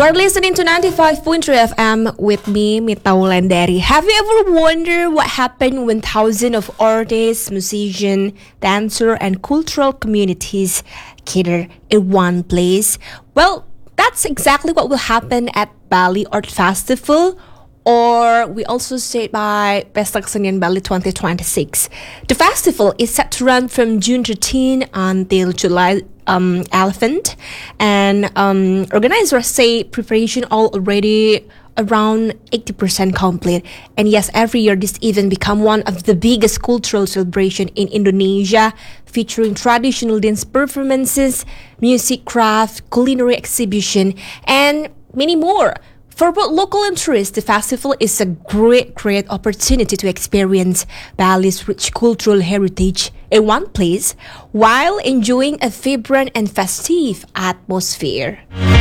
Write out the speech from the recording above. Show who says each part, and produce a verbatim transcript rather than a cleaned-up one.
Speaker 1: are listening to ninety-five point three F M with me, Mita Wulandari. Have you ever wondered what happened when thousands of artists, musicians, dancers, and cultural communities gather in one place? Well, that's exactly what will happen at Bali Art Festival, or we also say by Pesta Kesenian Bali twenty twenty-six. The festival is set to run from June thirteenth until July um, eleventh, and um, organizers say preparation all already around eighty percent complete. And yes, every year this event become one of the biggest cultural celebration in Indonesia, featuring traditional dance performances, music craft, culinary exhibition, and many more. For both local and tourists, the festival is a great, great opportunity to experience Bali's rich cultural heritage in one place while enjoying a vibrant and festive atmosphere.